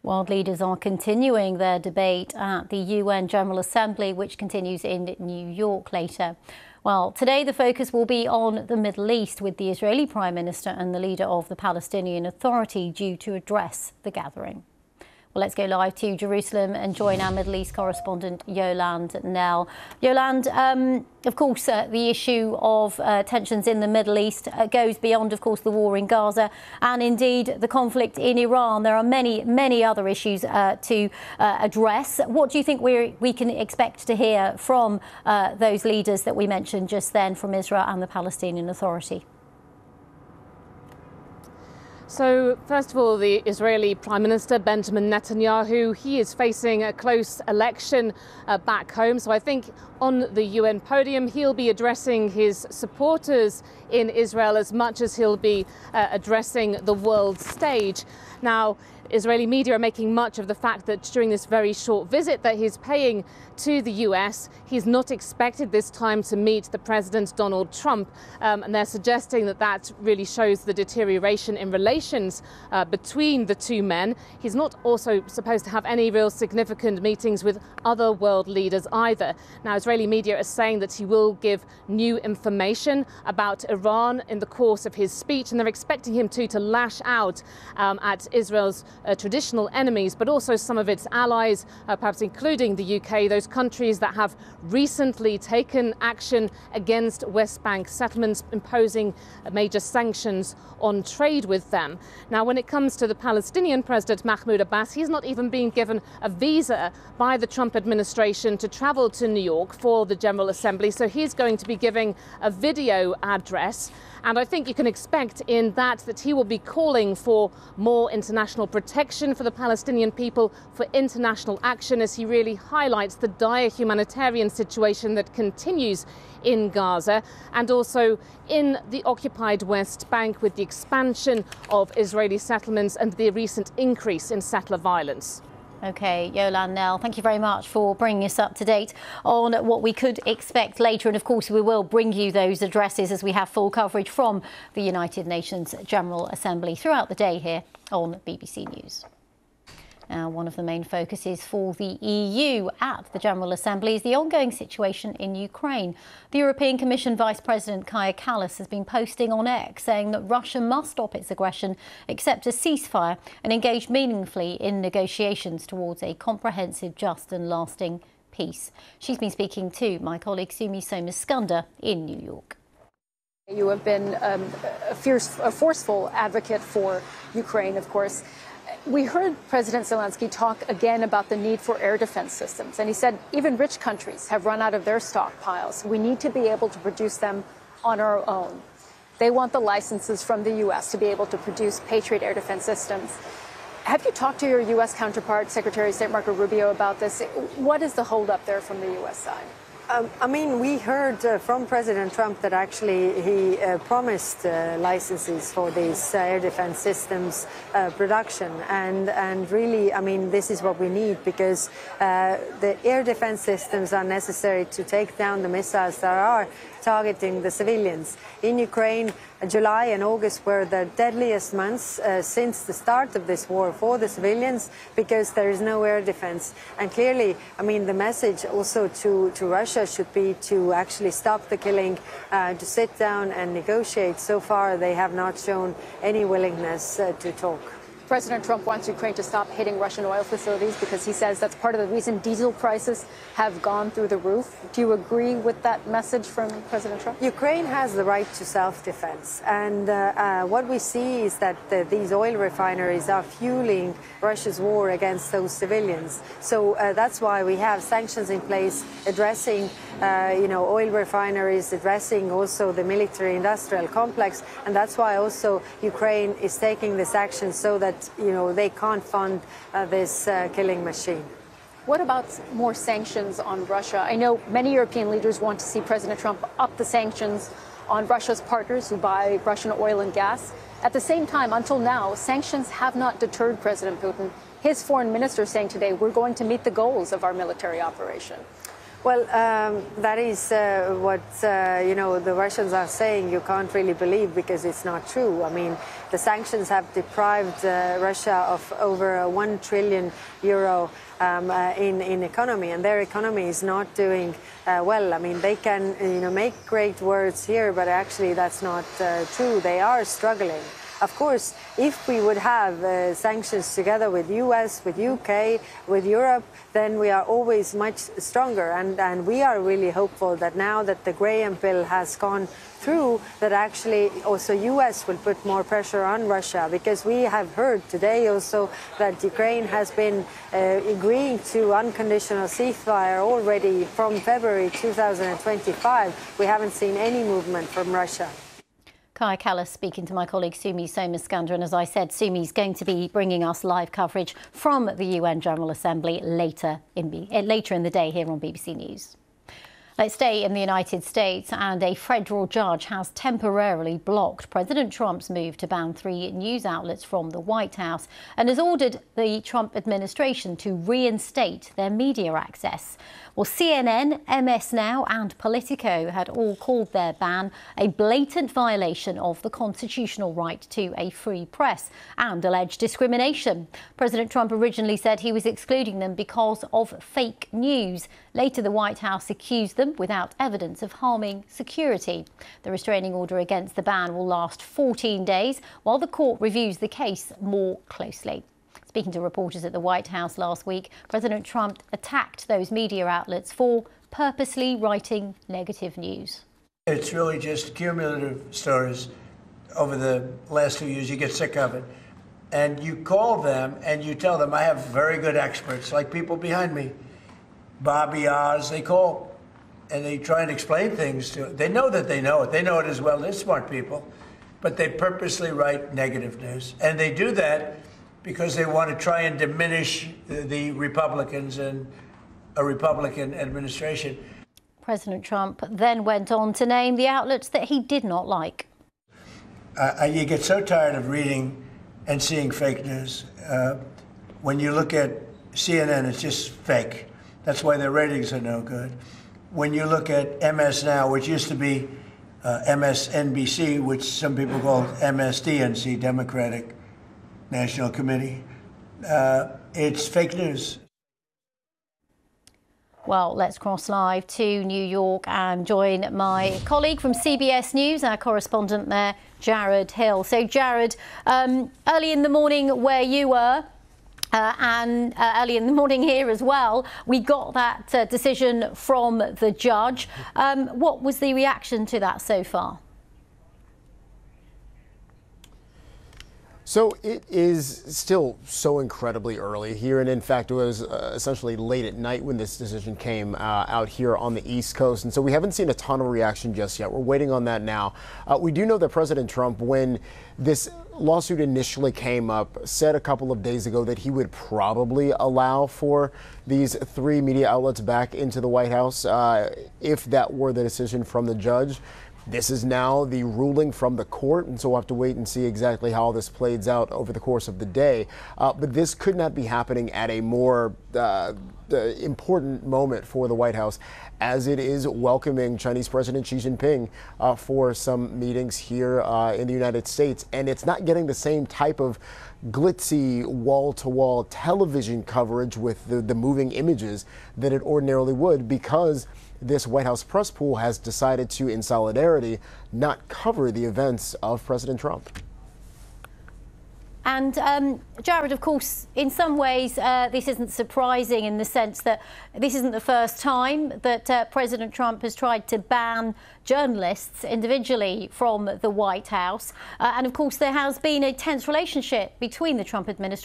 World leaders are continuing their debate at the UN General Assembly, which continues in New York later. Well, today the focus will be on the Middle East, with the Israeli Prime Minister and the leader of the Palestinian Authority due to address the gathering. Well, let's go live to Jerusalem and join our Middle East correspondent Yolande Knell. Yolande, of course, the issue of tensions in the Middle East goes beyond, of course, the war in Gaza and indeed the conflict in Iran. There are many other issues to address. What do you think we can expect to hear from those leaders that we mentioned just then, from Israel and the Palestinian Authority? So, first of all, the Israeli Prime Minister, Benjamin Netanyahu, he is facing a close election back home. So I think on the UN podium, he'll be addressing his supporters in Israel as much as he'll be addressing the world stage. Now, Israeli media are making much of the fact that during this very short visit that he's paying to the US, he's not expected this time to meet the President Donald Trump. And they're suggesting that that really shows the deterioration in relations between the two men. He's not also supposed to have any real significant meetings with other world leaders either. Now, Israeli media are saying that he will give new information about Iran in the course of his speech, and they're expecting him to lash out at Israel's traditional enemies, but also some of its allies, perhaps including the UK, those countries that have recently taken action against West Bank settlements, imposing major sanctions on trade with them. Now, when it comes to the Palestinian President Mahmoud Abbas, he's not even been given a visa by the Trump administration to travel to New York for the General Assembly, so he's going to be giving a video address. And I think you can expect in that he will be calling for more international protection for the Palestinian people, for international action, as he really highlights the dire humanitarian situation that continues in Gaza and also in the occupied West Bank, with the expansion of Israeli settlements and the recent increase in settler violence. OK, Yolande Knell, thank you very much for bringing us up to date on what we could expect later. And of course, we will bring you those addresses as we have full coverage from the United Nations General Assembly throughout the day here on BBC News. Now, one of the main focuses for the EU at the General Assembly is the ongoing situation in Ukraine. The European Commission Vice President Kaja Kallas has been posting on X saying that Russia must stop its aggression, accept a ceasefire and engage meaningfully in negotiations towards a comprehensive, just and lasting peace. She's been speaking to my colleague Sumi Somaskanda in New York. You have been a forceful advocate for Ukraine, of course. We heard President Zelensky talk again about the need for air defense systems, and he said even rich countries have run out of their stockpiles. We need to be able to produce them on our own. They want the licenses from the U.S. to be able to produce Patriot air defense systems. Have you talked to your U.S. counterpart, Secretary of State Marco Rubio, about this? What is the holdup there from the U.S. side? We heard from President Trump that actually he promised licenses for these air defense systems production. And really, this is what we need, because the air defense systems are necessary to take down the missiles that are targeting the civilians. In Ukraine, July and August were the deadliest months since the start of this war for the civilians, because there is no air defense. And clearly, the message also to Russia should be to actually stop the killing, to sit down and negotiate. So far, they have not shown any willingness to talk. President Trump wants Ukraine to stop hitting Russian oil facilities because he says that's part of the reason diesel prices have gone through the roof. Do you agree with that message from President Trump? Ukraine has the right to self-defense. And what we see is that these oil refineries are fueling Russia's war against those civilians. So that's why we have sanctions in place addressing oil refineries, addressing also the military-industrial complex. And that's why also Ukraine is taking this action, so that they can't fund this killing machine. What about more sanctions on Russia? I know many European leaders want to see President Trump up the sanctions on Russia's partners who buy Russian oil and gas. At the same time, until now, sanctions have not deterred President Putin. His foreign minister saying today, we're going to meet the goals of our military operation. Well, that is what the Russians are saying. You can't really believe because it's not true. I mean, the sanctions have deprived Russia of over €1 trillion in economy, and their economy is not doing well. I mean, they can make great words here, but actually that's not true. They are struggling. Of course, if we would have sanctions together with US, with UK, with Europe, then we are always much stronger. And we are really hopeful that now that the Graham bill has gone through, that actually also US will put more pressure on Russia, because we have heard today also that Ukraine has been agreeing to unconditional ceasefire already from February 2025. We haven't seen any movement from Russia. Kaja Kallas speaking to my colleague Sumi Somaskandar, and as I said, Sumi's going to be bringing us live coverage from the UN General Assembly later in the day here on BBC News. Let's stay in the United States, and a federal judge has temporarily blocked President Trump's move to ban 3 news outlets from the White House and has ordered the Trump administration to reinstate their media access. Well, CNN, MS Now and Politico had all called their ban a blatant violation of the constitutional right to a free press and alleged discrimination. President Trump originally said he was excluding them because of fake news. Later, the White House accused them without evidence of harming security. The restraining order against the ban will last 14 days while the court reviews the case more closely. Speaking to reporters at the White House last week, President Trump attacked those media outlets for purposely writing negative news. It's really just cumulative stories over the last 2 years. You get sick of it. And you call them and you tell them, I have very good experts, like people behind me, Bobby Oz, they call and they try and explain things to it. They know that they know it. They know it as well. They're smart people. But they purposely write negative news. And they do that because they want to try and diminish the Republicans and a Republican administration. President Trump then went on to name the outlets that he did not like. You get so tired of reading and seeing fake news. When you look at CNN, it's just fake. That's why their ratings are no good. When you look at MS Now, which used to be MSNBC, which some people call MSDNC, Democratic National Committee, it's fake news. Well, let's cross live to New York and join my colleague from CBS News, our correspondent there, Jared Hill. So, Jared, early in the morning where you were, and early in the morning here as well, we got that decision from the judge. What was the reaction to that so far? So it is still so incredibly early here, and in fact it was essentially late at night when this decision came out here on the East Coast, and so we haven't seen a ton of reaction just yet. We're waiting on that now. We do know that President Trump, when this lawsuit initially came up, said a couple of days ago that he would probably allow for these 3 media outlets back into the White House if that were the decision from the judge. This is now the ruling from the court, and so we'll have to wait and see exactly how this plays out over the course of the day. But this could not be happening at a more important moment for the White House, as it is welcoming Chinese President Xi Jinping for some meetings here in the United States. And it's not getting the same type of glitzy wall-to-wall television coverage with the moving images that it ordinarily would, because this White House press pool has decided to, in solidarity, not cover the events of President Trump. And Jared, of course, in some ways, this isn't surprising in the sense that this isn't the first time that President Trump has tried to ban journalists individually from the White House. And of course, there has been a tense relationship between the Trump administration